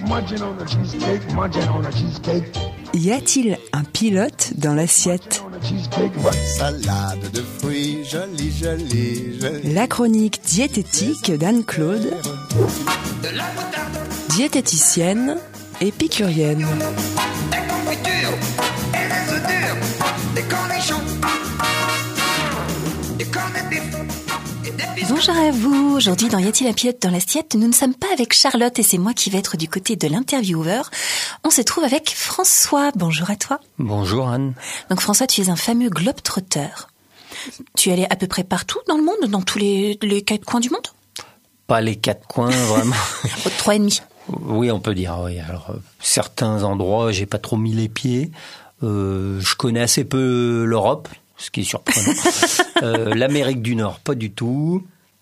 Y a-t-il un pilote dans l'assiette? Salade de fruits, jolie, jolie, jolie. La chronique diététique d'Anne-Claude, diététicienne épicurienne. Des confitures et des œufs durs, des cornichons, du cornet de bif et des biscuits. Bonjour à vous, aujourd'hui dans Y a-t-il un pilote dans l'assiette, nous ne sommes pas avec Charlotte et c'est moi qui vais être du côté de l'intervieweur. On se trouve avec François, bonjour à toi. Bonjour Anne. Donc François, tu es un fameux globe-trotteur. Tu es allé à peu près partout dans le monde, dans tous les 4 coins du monde? Pas les 4 coins vraiment. 3,5. Oui, on peut dire, oui. Alors, certains endroits, j'ai pas trop mis les pieds. Je connais assez peu l'Europe, ce qui est surprenant. L'Amérique du Nord, pas du tout.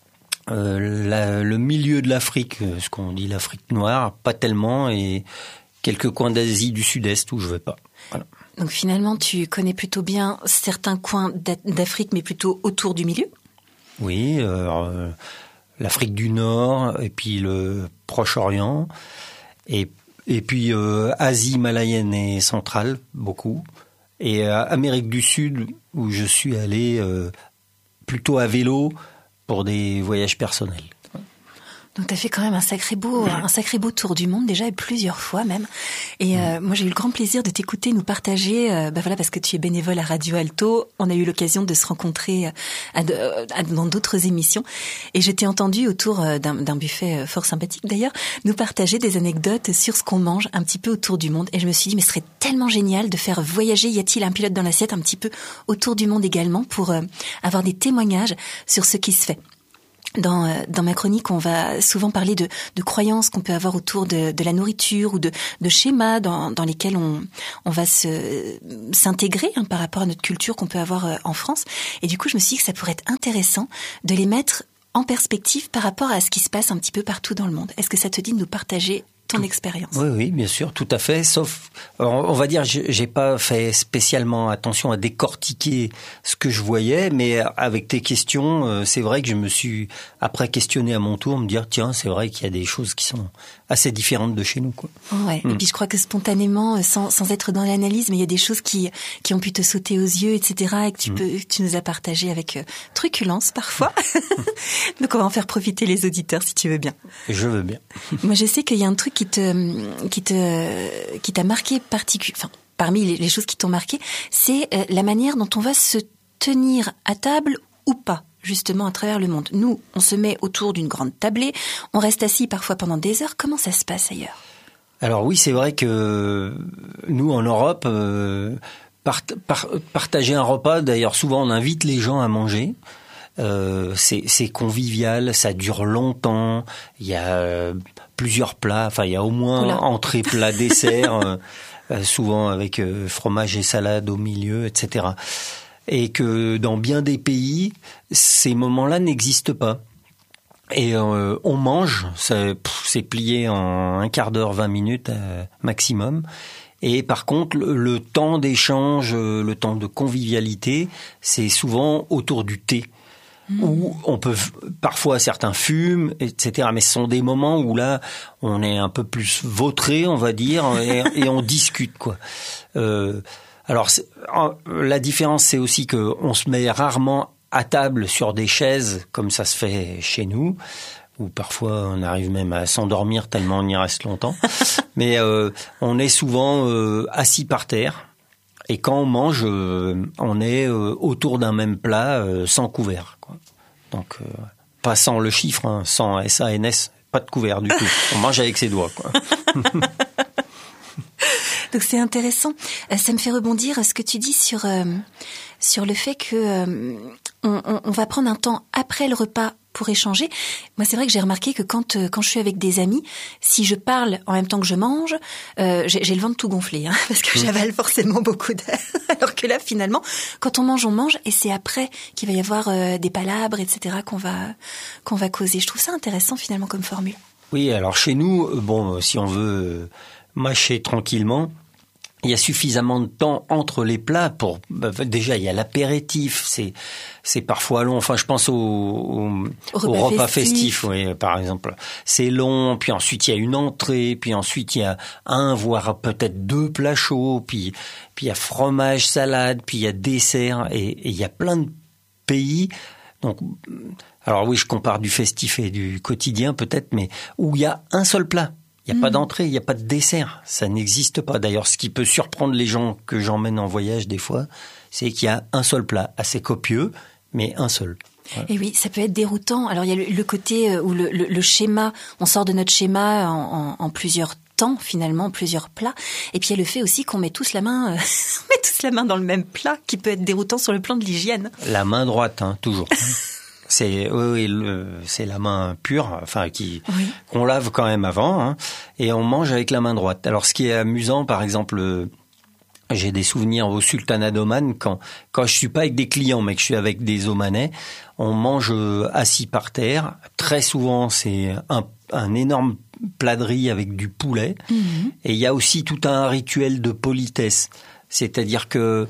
Le milieu de l'Afrique, ce qu'on dit l'Afrique noire, pas tellement. Et quelques coins d'Asie du Sud-Est où je vais pas. Voilà. Donc finalement, tu connais plutôt bien certains coins d'Afrique, mais plutôt autour du milieu? Oui, l'Afrique du Nord et puis le Proche-Orient et puis Asie malayenne et centrale, beaucoup. Et Amérique du Sud, où je suis allé plutôt à vélo pour des voyages personnels. Donc tu as fait quand même un sacré beau tour du monde déjà, et plusieurs fois même. Et moi j'ai eu le grand plaisir de t'écouter nous partager, voilà, parce que tu es bénévole à Radio Alto, on a eu l'occasion de se rencontrer dans d'autres émissions. Et je t'ai entendu autour d'un buffet fort sympathique d'ailleurs, nous partager des anecdotes sur ce qu'on mange un petit peu autour du monde. Et je me suis dit, mais ce serait tellement génial de faire voyager Y a-t-il un pilote dans l'assiette un petit peu autour du monde également pour avoir des témoignages sur ce qui se fait. Dans ma chronique, on va souvent parler de croyances qu'on peut avoir autour de la nourriture ou de schémas dans lesquels on va s'intégrer par rapport à notre culture qu'on peut avoir en France. Et du coup, je me suis dit que ça pourrait être intéressant de les mettre en perspective par rapport à ce qui se passe un petit peu partout dans le monde. Est-ce que ça te dit de nous partager ton expérience? Oui, bien sûr, tout à fait. Sauf, on va dire, j'ai pas fait spécialement attention à décortiquer ce que je voyais, mais avec tes questions, c'est vrai que je me suis après questionné à mon tour, me dire tiens, c'est vrai qu'il y a des choses qui sont assez différentes de chez nous, quoi. Ouais. Et puis je crois que spontanément, sans être dans l'analyse, mais il y a des choses qui ont pu te sauter aux yeux, etc., et que tu nous as partagé avec truculence parfois. Donc on va en faire profiter les auditeurs si tu veux bien. Je veux bien. Moi, je sais qu'il y a un truc qui t'a marqué parmi les choses qui t'ont marqué, c'est la manière dont on va se tenir à table ou pas, justement, à travers le monde. Nous, on se met autour d'une grande tablée, on reste assis parfois pendant des heures. Comment ça se passe ailleurs? Alors oui, c'est vrai que nous, en Europe, partager un repas, d'ailleurs, souvent on invite les gens à manger. C'est convivial, ça dure longtemps, il y a plusieurs plats, enfin il y a au moins entrée, plat, dessert, souvent avec fromage et salade au milieu, etc. Et que dans bien des pays, ces moments-là n'existent pas. Et on mange, c'est plié en un quart d'heure, 20 minutes maximum. Et par contre, le temps d'échange, le temps de convivialité, c'est souvent autour du thé. Où on peut, parfois certains fument, etc. Mais ce sont des moments où là, on est un peu plus vautré, on va dire, et on discute, quoi. Alors, la différence, c'est aussi que on se met rarement à table sur des chaises, comme ça se fait chez nous, où parfois on arrive même à s'endormir tellement on y reste longtemps. Mais on est souvent assis par terre. Et quand on mange, on est autour d'un même plat, sans couvert, quoi. Donc, pas sans le chiffre, hein, sans SANS, pas de couvert du tout. On mange avec ses doigts, quoi. Donc c'est intéressant. Ça me fait rebondir ce que tu dis sur le fait que on va prendre un temps après le repas pour échanger. Moi, c'est vrai que j'ai remarqué que quand je suis avec des amis, si je parle en même temps que je mange, j'ai le ventre tout gonflé, parce que j'avale forcément beaucoup d'air. Alors que là, finalement, quand on mange, et c'est après qu'il va y avoir des palabres, etc., qu'on va causer. Je trouve ça intéressant, finalement, comme formule. Oui, alors chez nous, si on veut mâcher tranquillement, il y a suffisamment de temps entre les plats pour déjà il y a l'apéritif, c'est parfois long. Enfin, je pense au repas festif, oui, par exemple. C'est long, puis ensuite il y a une entrée, puis ensuite il y a un voire peut-être 2 plats chauds, puis il y a fromage, salade, puis il y a dessert et il y a plein de pays. Donc alors oui, je compare du festif et du quotidien peut-être, mais où il y a un seul plat. Il n'y a pas d'entrée, il n'y a pas de dessert. Ça n'existe pas. D'ailleurs, ce qui peut surprendre les gens que j'emmène en voyage des fois, c'est qu'il y a un seul plat, assez copieux, mais un seul. Voilà. Et oui, ça peut être déroutant. Alors, il y a le côté où le schéma, on sort de notre schéma en plusieurs temps, finalement, plusieurs plats. Et puis, il y a le fait aussi qu'on met tous la main, dans le même plat, qui peut être déroutant sur le plan de l'hygiène. La main droite, toujours. C'est la main pure, enfin qu'on lave quand même avant, et on mange avec la main droite. Alors ce qui est amusant, par exemple, j'ai des souvenirs au Sultanat d'Oman quand je suis pas avec des clients, mais que je suis avec des Omanais, on mange assis par terre. Très souvent, c'est un énorme plat de riz avec du poulet, et il y a aussi tout un rituel de politesse. C'est-à-dire que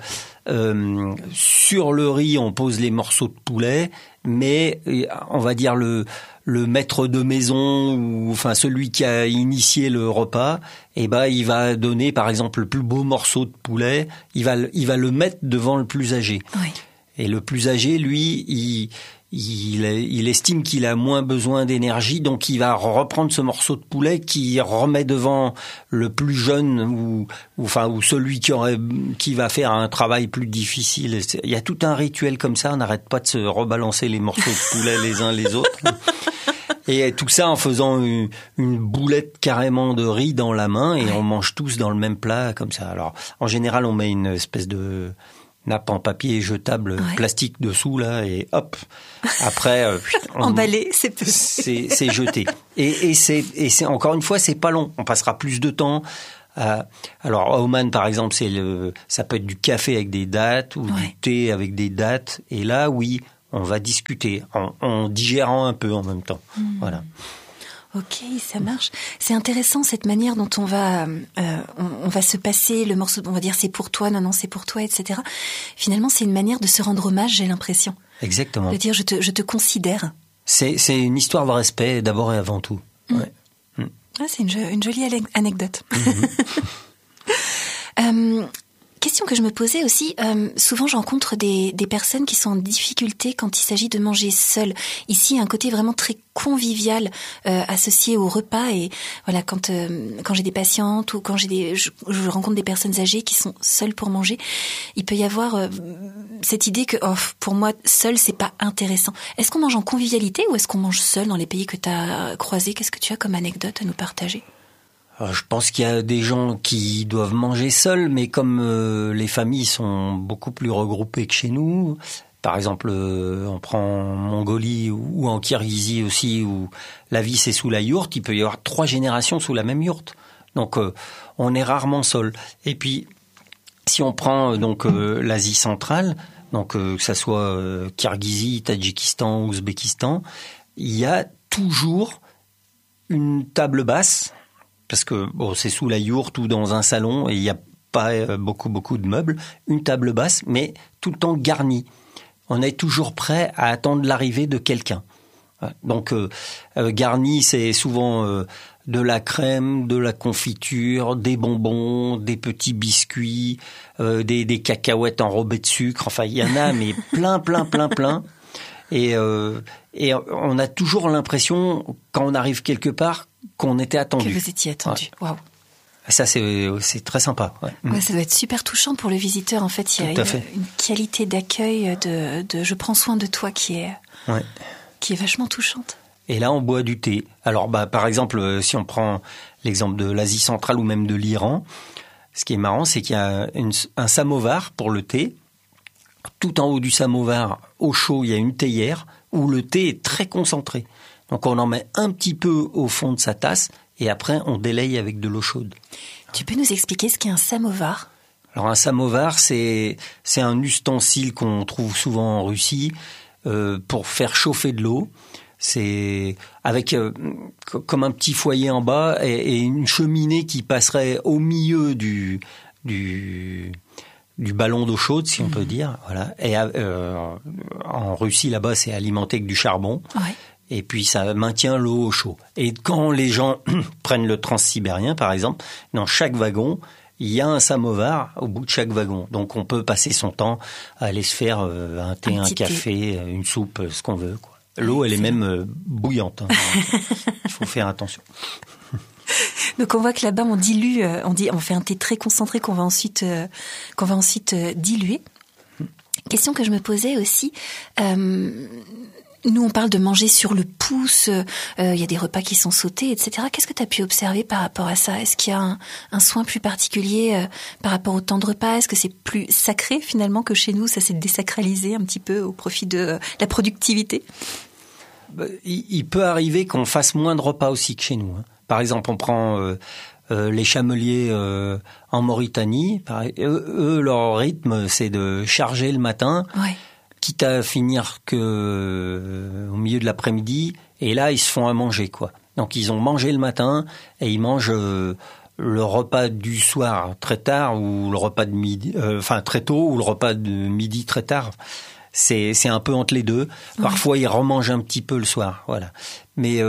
sur le riz, on pose les morceaux de poulet, mais on va dire le maître de maison ou enfin celui qui a initié le repas, il va donner par exemple le plus beau morceau de poulet, il va le mettre devant le plus âgé. Oui. Et le plus âgé, lui, il estime qu'il a moins besoin d'énergie, donc il va reprendre ce morceau de poulet qu'il remet devant le plus jeune ou celui qui va faire un travail plus difficile. Il y a tout un rituel comme ça, on n'arrête pas de se rebalancer les morceaux de poulet les uns les autres. Et tout ça en faisant une boulette carrément de riz dans la main et on mange tous dans le même plat comme ça. Alors en général, on met une espèce de nappe en papier jetable plastique dessous là et hop après emballé c'est jeté et c'est encore une fois c'est pas long, on passera plus de temps alors à Oman par exemple ça peut être du café avec des dattes ou du thé avec des dattes et là oui on va discuter en digérant un peu en même temps. Voilà. Ok, ça marche. C'est intéressant cette manière dont on va se passer le morceau, on va dire c'est pour toi, non c'est pour toi, etc. Finalement, c'est une manière de se rendre hommage, j'ai l'impression. Exactement. De dire je te considère. C'est une histoire de respect d'abord et avant tout. Ouais. Ah, c'est une jolie anecdote. Question que je me posais aussi, souvent je rencontre des personnes qui sont en difficulté quand il s'agit de manger seul. Ici, il y a un côté vraiment très convivial associé au repas et voilà quand j'ai des patientes ou quand je rencontre des personnes âgées qui sont seules pour manger, il peut y avoir cette idée que pour moi seul c'est pas intéressant. Est-ce qu'on mange en convivialité ou est-ce qu'on mange seul dans les pays que tu as croisés? Qu'est-ce que tu as comme anecdote à nous partager? Je pense qu'il y a des gens qui doivent manger seuls, mais comme les familles sont beaucoup plus regroupées que chez nous, par exemple, on prend en Mongolie ou en Kirghizie aussi, où la vie c'est sous la yourte, il peut y avoir 3 générations sous la même yourte. Donc on est rarement seul. Et puis, si on prend donc l'Asie centrale, donc que ça soit Kirghizie, Tadjikistan, Ouzbékistan, il y a toujours une table basse, parce que c'est sous la yourte ou dans un salon et il n'y a pas beaucoup de meubles, une table basse, mais tout le temps garnie. On est toujours prêt à attendre l'arrivée de quelqu'un. Donc garni, c'est souvent de la crème, de la confiture, des bonbons, des petits biscuits, des cacahuètes enrobées de sucre. Enfin, il y en a, mais plein. Et on a toujours l'impression, quand on arrive quelque part, qu'on était attendu. Que vous étiez attendu. Waouh. Ça, c'est très sympa. Ouais, ça doit être super touchant pour le visiteur. En fait, il y a une qualité d'accueil, de je prends soin de toi qui est vachement touchante. Et là, on boit du thé. Alors, par exemple, si on prend l'exemple de l'Asie centrale ou même de l'Iran, ce qui est marrant, c'est qu'il y a un samovar pour le thé. Tout en haut du samovar, au chaud, il y a une théière où le thé est très concentré. Donc on en met un petit peu au fond de sa tasse et après on délaye avec de l'eau chaude. Tu peux nous expliquer ce qu'est un samovar ? Alors un samovar, c'est un ustensile qu'on trouve souvent en Russie pour faire chauffer de l'eau. C'est avec comme un petit foyer en bas et une cheminée qui passerait au milieu du du ballon d'eau chaude, si on peut dire. Voilà. Et en Russie, là-bas, c'est alimenté avec du charbon. Ouais. Et puis, ça maintient l'eau au chaud. Et quand les gens prennent le transsibérien, par exemple, dans chaque wagon, il y a un samovar au bout de chaque wagon. Donc, on peut passer son temps à aller se faire un thé, un café, une soupe, ce qu'on veut, quoi. L'eau, elle est même bouillante. Il faut faire attention. Donc on voit que là-bas on dilue, on fait un thé très concentré qu'on va ensuite diluer. Question que je me posais aussi. Nous on parle de manger sur le pouce. Il y a des repas qui sont sautés, etc. Qu'est-ce que tu as pu observer par rapport à ça? Est-ce qu'il y a un soin plus particulier par rapport au temps de repas? Est-ce que c'est plus sacré finalement que chez nous? Ça s'est désacralisé un petit peu au profit de la productivité? Il peut arriver qu'on fasse moins de repas aussi que chez nous. Par exemple, on prend les chameliers en Mauritanie. Eux, leur rythme, c'est de charger le matin, ouais, quitte à finir au milieu de l'après-midi. Et là, ils se font à manger, quoi. Donc, ils ont mangé le matin et ils mangent le repas du soir très tard ou le repas de midi, très tôt, ou le repas de midi très tard. C'est un peu entre les deux. Parfois, ils remangent un petit peu le soir, voilà. Mais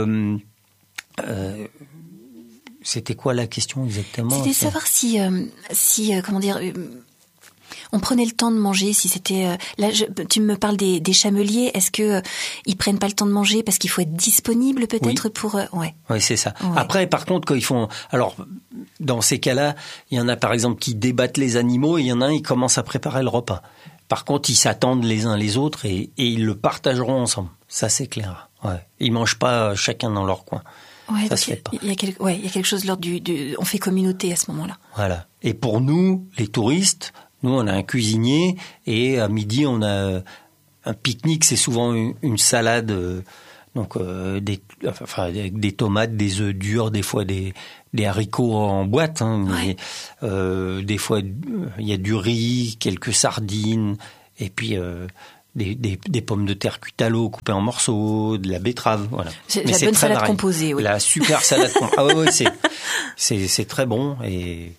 c'était quoi la question exactement? C'était savoir si comment dire, on prenait le temps de manger. Si c'était tu me parles des chameliers. Est-ce que ils prennent pas le temps de manger parce qu'il faut être disponible peut-être pour ouais. Oui, c'est ça. Ouais. Après, par contre, quand ils font, alors dans ces cas-là, il y en a par exemple qui débattent les animaux et il y en a un qui commence à préparer le repas. Par contre, ils s'attendent les uns les autres et ils le partageront ensemble. Ça, c'est clair. Ouais. Ils mangent pas chacun dans leur coin. Ouais, ça se fait pas. Il y a quelque chose de l'ordre on fait communauté à ce moment-là. Voilà. Et pour nous, les touristes, nous, on a un cuisinier et à midi, on a un pique-nique. C'est souvent une salade, donc avec des tomates, des œufs durs, des fois des haricots en boîte. Hein, ouais. Mais, des fois, il y a du riz, quelques sardines et puis des pommes de terre cuites à l'eau coupées en morceaux, de la betterave, voilà. C'est la bonne salade composée, oui. La super salade composée. Ah ouais, c'est très bon et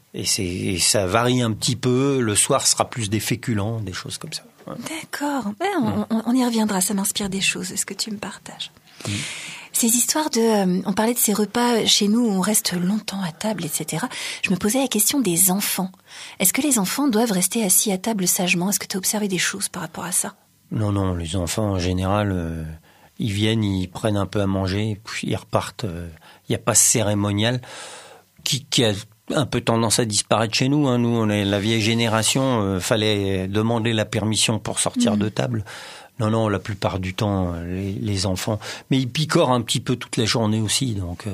ça varie un petit peu. Le soir, ce sera plus des féculents, des choses comme ça. Ouais. D'accord. Ouais, on y reviendra. Ça m'inspire des choses. Est-ce que tu me partages? Ces histoires on parlait de ces repas chez nous où on reste longtemps à table, etc. Je me posais la question des enfants. Est-ce que les enfants doivent rester assis à table sagement? Est-ce que tu as observé des choses par rapport à ça? Non, les enfants en général, ils viennent, ils prennent un peu à manger, puis ils repartent. Il n'y a pas ce cérémonial qui a un peu tendance à disparaître chez nous. Hein. Nous, on est la vieille génération, fallait demander la permission pour sortir de table. Non, la plupart du temps, les enfants. Mais ils picorent un petit peu toute la journée aussi. Donc,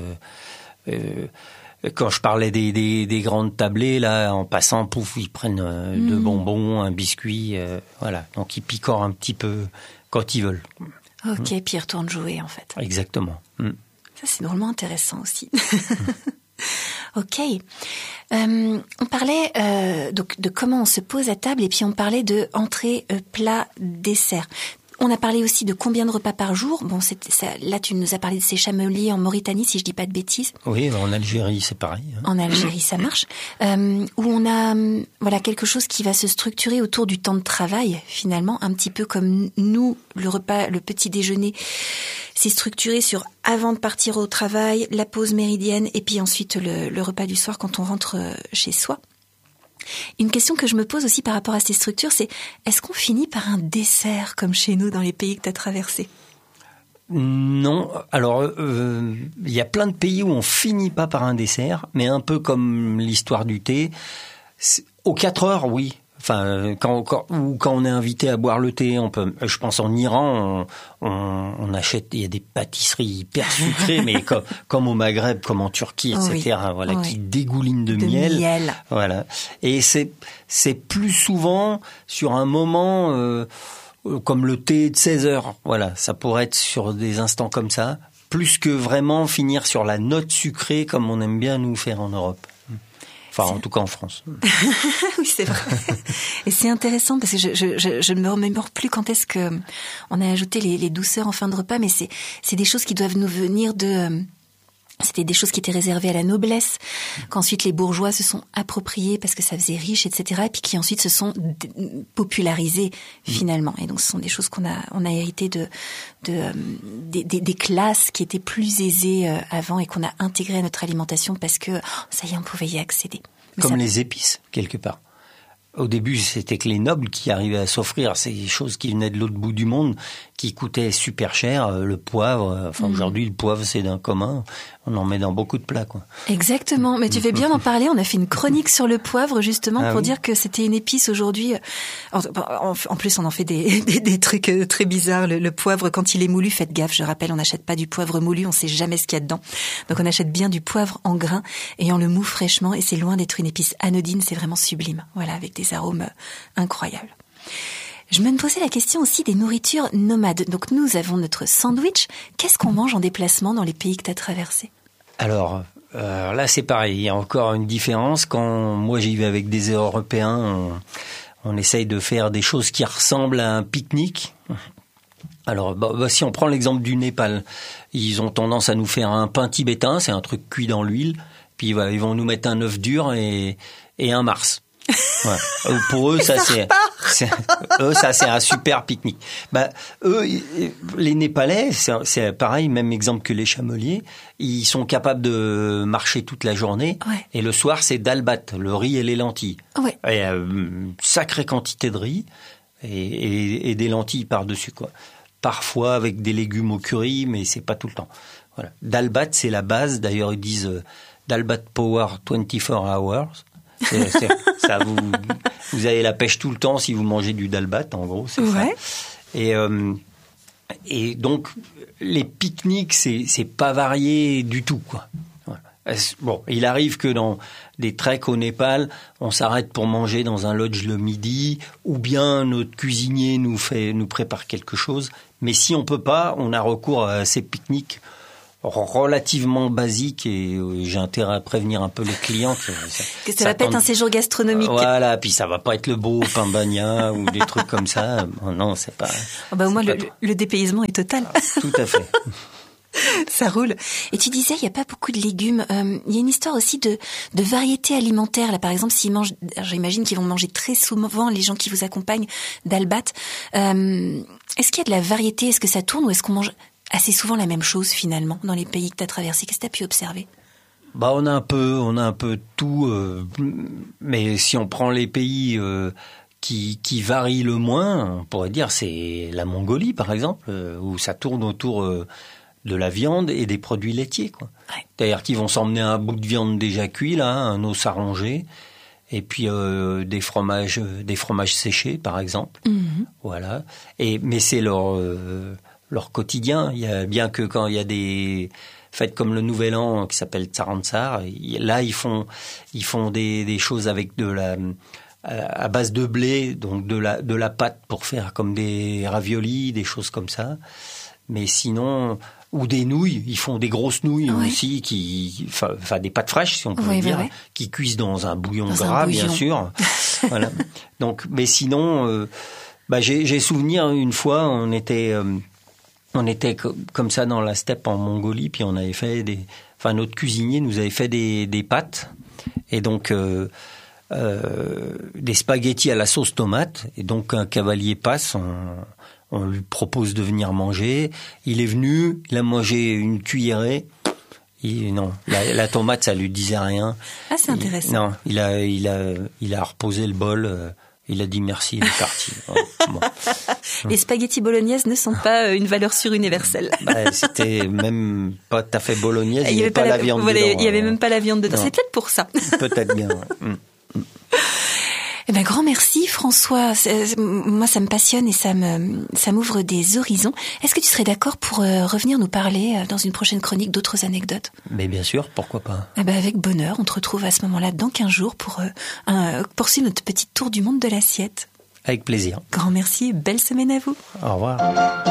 quand je parlais des grandes tablées, là, en passant, pouf, ils prennent de bonbons, un biscuit. Voilà. Donc, ils picorent un petit peu quand ils veulent. Ok, puis ils retournent jouer, en fait. Exactement. Ça, c'est drôlement intéressant aussi. Ok. On parlait donc de comment on se pose à table et puis on parlait de entrée, plat, dessert. On a parlé aussi de combien de repas par jour. Bon, là, tu nous as parlé de ces chameliers en Mauritanie, si je dis pas de bêtises. Oui, en Algérie, c'est pareil. Hein. En Algérie, ça marche. Où on a quelque chose qui va se structurer autour du temps de travail, finalement, un petit peu comme nous, le repas, le petit déjeuner, c'est structuré sur avant de partir au travail, la pause méridienne et puis ensuite le repas du soir quand on rentre chez soi. Une question que je me pose aussi par rapport à ces structures, c'est est-ce qu'on finit par un dessert comme chez nous dans les pays que tu as traversés? Non. Alors, il y a plein de pays où on finit pas par un dessert, mais un peu comme l'histoire du thé. Aux 4 heures, oui. Enfin, quand on est invité à boire le thé, on peut. Je pense en Iran, on achète. Il y a des pâtisseries hyper sucrées, mais comme au Maghreb, comme en Turquie, etc. Oui. Voilà, oui. qui dégoulinent de miel. Voilà. Et c'est plus souvent sur un moment comme le thé de 16 heures. Voilà, ça pourrait être sur des instants comme ça, plus que vraiment finir sur la note sucrée comme on aime bien nous faire en Europe. Enfin, en tout cas en France. Oui, c'est vrai. Et c'est intéressant parce que je ne me remémore plus quand est-ce que on a ajouté les douceurs en fin de repas, mais c'est des choses qui doivent nous venir de C'était des choses qui étaient réservées à la noblesse, qu'ensuite les bourgeois se sont appropriés parce que ça faisait riche, etc. Et puis qui ensuite se sont popularisées finalement. Et donc ce sont des choses on a hérité des classes qui étaient plus aisées avant et qu'on a intégrées à notre alimentation parce que ça y est, on pouvait y accéder. Comme les épices, quelque part. Au début, c'était que les nobles qui arrivaient à s'offrir ces choses qui venaient de l'autre bout du monde, qui coûtaient super cher. Le poivre, aujourd'hui, le poivre, c'est d'un commun. On en met dans beaucoup de plats, quoi. Exactement. Mais tu fais bien d'en parler. On a fait une chronique sur le poivre, justement, pour dire que c'était une épice aujourd'hui. En plus, on en fait des trucs très bizarres. Le poivre, quand il est moulu, faites gaffe. Je rappelle, on n'achète pas du poivre moulu. On sait jamais ce qu'il y a dedans. Donc, on achète bien du poivre en grains et on le moue fraîchement. Et c'est loin d'être une épice anodine. C'est vraiment sublime. Voilà, avec des arômes incroyables. Je me posais la question aussi des nourritures nomades. Donc nous avons notre sandwich. Qu'est-ce qu'on mange en déplacement dans les pays que tu as traversés ? Alors là, c'est pareil. Il y a encore une différence. Quand moi j'y vais avec des Européens, on essaye de faire des choses qui ressemblent à un pique-nique. Alors, si on prend l'exemple du Népal, ils ont tendance à nous faire un pain tibétain. C'est un truc cuit dans l'huile. Puis ils vont nous mettre un œuf dur et un Mars. Ouais. Pour eux, ça c'est un super pique-nique. Eux, les Népalais, c'est pareil, même exemple que les Chameliers. Ils sont capables de marcher toute la journée. Ouais. Et le soir, c'est dalbat, le riz et les lentilles. Ouais. Et une sacrée quantité de riz et des lentilles par-dessus, quoi. Parfois avec des légumes au curry, mais c'est pas tout le temps. Voilà. Dalbat, c'est la base. D'ailleurs, ils disent dalbat power 24 hours. Ça vous avez la pêche tout le temps si vous mangez du dalbat, en gros, c'est ça. Et donc les pique-niques, c'est pas varié du tout, quoi. Voilà. Bon, il arrive que dans des treks au Népal, on s'arrête pour manger dans un lodge le midi, ou bien notre cuisinier nous prépare quelque chose. Mais si on peut pas, on a recours à ces pique-niques relativement basique et j'ai intérêt à prévenir un peu les clients que ça va pas être un séjour gastronomique. Voilà, puis ça va pas être le beau pain bagna ou des trucs comme ça. Non, c'est pas. Au moins le dépaysement est total. Tout à fait. Ça roule. Et tu disais, il y a pas beaucoup de légumes. Il y a une histoire aussi de variété alimentaire. Là, par exemple, j'imagine qu'ils vont manger très souvent les gens qui vous accompagnent dalbat. Est-ce qu'il y a de la variété ? Est-ce que ça tourne ou est-ce qu'on mange assez souvent la même chose finalement dans les pays que tu as traversés? Qu'est-ce que tu as pu observer? On a un peu de tout, mais si on prend les pays qui varient le moins, on pourrait dire c'est la Mongolie par exemple, où ça tourne autour de la viande et des produits laitiers, quoi. Ouais. C'est-à-dire qu'ils vont s'emmener un bout de viande déjà cuit là, un os arrangé, et puis des fromages séchés par exemple. Mm-hmm. Voilà. Mais c'est leur quotidien. Bien que quand il y a des fêtes comme le Nouvel An qui s'appelle Tsarantsar, là ils font des choses avec à base de blé, donc de la pâte pour faire comme des raviolis, des choses comme ça. Mais sinon, ou des nouilles, ils font des grosses nouilles aussi, des pâtes fraîches si on peut dire, qui cuisent dans un bouillon gras, bien sûr. Voilà. Donc, mais sinon, j'ai souvenir une fois, on était comme ça dans la steppe en Mongolie, puis on avait fait notre cuisinier nous avait fait des pâtes, et donc des spaghettis à la sauce tomate, et donc un cavalier passe, on lui propose de venir manger, il est venu, il a mangé une cuillerée, la tomate ça lui disait rien. Ah, c'est intéressant. Non, il a reposé le bol. Il a dit merci, il est parti. Bon. Les spaghettis bolognaises ne sont pas une valeur sûre universelle. C'était même pas tout à fait bolognaise, il n'y avait pas la viande dedans. Il n'y avait même pas la viande dedans. C'est peut-être pour ça. Peut-être bien, ouais. Grand merci François. Moi ça me passionne et ça m'ouvre des horizons. Est-ce que tu serais d'accord pour revenir nous parler dans une prochaine chronique d'autres anecdotes? Mais bien sûr, pourquoi pas. Avec bonheur, on te retrouve à ce moment-là dans 15 jours pour poursuivre notre petit tour du monde de l'assiette. Avec plaisir. Grand merci et belle semaine à vous. Au revoir.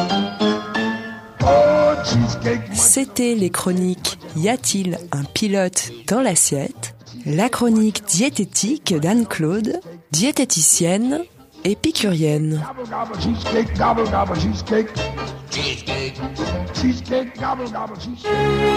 C'était les chroniques Y a-t-il un pilote dans l'assiette? La chronique diététique d'Anne-Claude, diététicienne épicurienne. Cheesecake, gobble, gobble, cheesecake. Cheesecake, cheesecake, gobble, gobble, cheesecake.